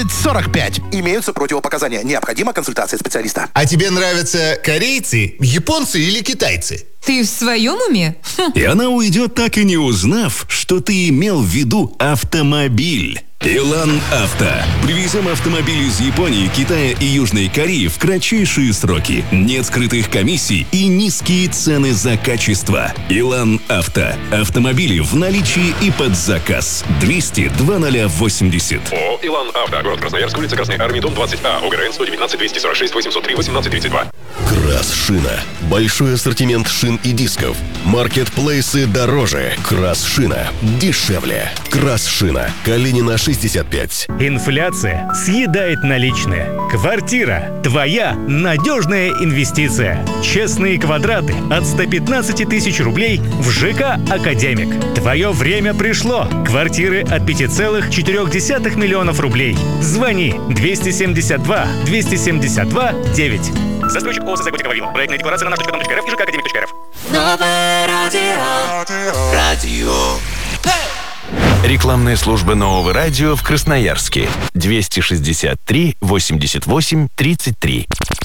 45. Имеются противопоказания. Необходима консультация специалиста. А тебе нравятся корейцы, японцы или китайцы? Ты в своем уме? И она уйдет, так и не узнав, что ты имел в виду автомобиль. Илан Авто. Привезем автомобиль из Японии, Китая и Южной Кореи в кратчайшие сроки. Нет скрытых комиссий и низкие цены за качество. Илан Авто. Автомобили в наличии и под заказ. 200-2080. ООО «Илан Авто». Город Красноярск, улица Красной Армии, дом 20А. ОГРН 119-246-803-1832. Красшина. Большой ассортимент шин и дисков. Маркетплейсы дороже. Красшина дешевле. Красшина. Калинина 65. Инфляция съедает наличные. Квартира – твоя надежная инвестиция. Честные квадраты от 115 тысяч рублей в ЖК «Академик». Твое время пришло. Квартиры от 5,4 миллионов рублей. Звони 272 272 9. Застройщик ОСЗ «Готика Вавилон». Проектная декларация на наш.рф и ЖК «Академик.рф». Новое радио. Рекламная служба нового радио в Красноярске. 263 88 33.